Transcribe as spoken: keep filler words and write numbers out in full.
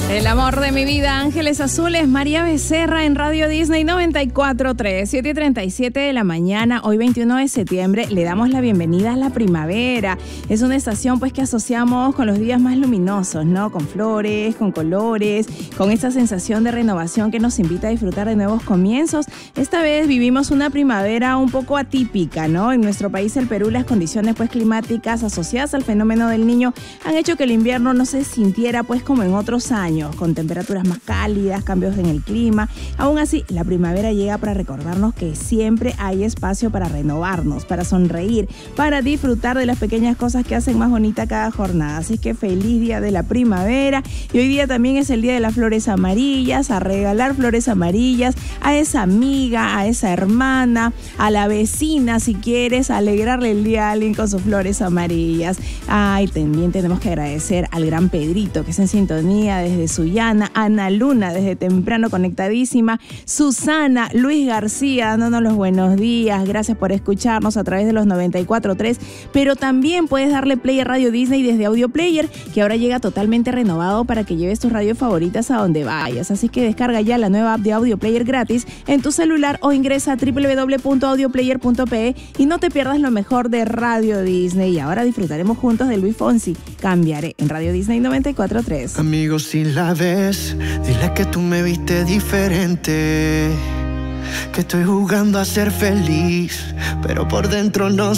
El amor de mi vida, Ángeles Azules, María Becerra en Radio Disney noventa y cuatro punto tres, siete y treinta y siete de la mañana. Hoy veintiuno de septiembre le damos la bienvenida a la primavera. Es una estación pues que asociamos con los días más luminosos, ¿no? Con flores, con colores, con esa sensación de renovación que nos invita a disfrutar de nuevos comienzos. Esta vez vivimos una primavera un poco atípica, ¿no? En nuestro país, el Perú, las condiciones pues climáticas asociadas al fenómeno del Niño han hecho que el invierno no se sintiera pues como en otros años, con temperaturas más cálidas, cambios en el clima. Aún así, la primavera llega para recordarnos que siempre hay espacio para renovarnos, para sonreír, para disfrutar de las pequeñas cosas que hacen más bonita cada jornada. Así que feliz día de la primavera. Y hoy día también es el día de las flores amarillas, a regalar flores amarillas a esa amiga, a esa hermana, a la vecina, si quieres, alegrarle el día a alguien con sus flores amarillas. Ay, también tenemos que agradecer al gran Pedrito, que es en sintonía desde Sullana, Ana Luna desde temprano conectadísima, Susana, Luis García dándonos los buenos días, gracias por escucharnos a través de los noventa y cuatro punto tres, pero también puedes darle play a Radio Disney desde Audio Player, que ahora llega totalmente renovado para que lleves tus radios favoritas a donde vayas, así que descarga ya la nueva app de Audio Player gratis en tu celular o ingresa a doble u doble u doble u punto audio player punto pe e y no te pierdas lo mejor de Radio Disney. Y ahora disfrutaremos juntos de Luis Fonsi, Cambiaré, en Radio Disney noventa y cuatro punto tres. Amigos, si la ves, dile que tú me viste diferente, que estoy jugando a ser feliz, pero por dentro no